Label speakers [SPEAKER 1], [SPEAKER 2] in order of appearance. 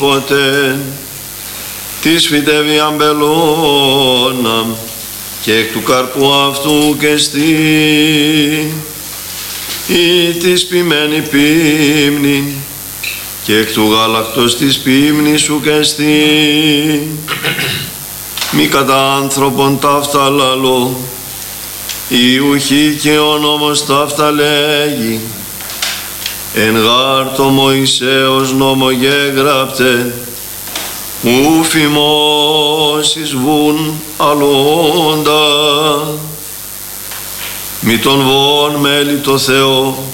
[SPEAKER 1] ποτέ, της φυτεύει αμπελώνα και εκ του καρπού αυτού και στη ή της ποιμένη πίμνη και εκ του γάλακτος της πίμνης σου και στη μη κατά άνθρωπον ταύτα λαλώ, η ουχή και ο νόμος ταύτα λέγει, εν γάρ το Μωυσέως νόμο γέγραπτε, ου φημώσεις βουν αλώντα, μη τον βον μέλη το Θεό,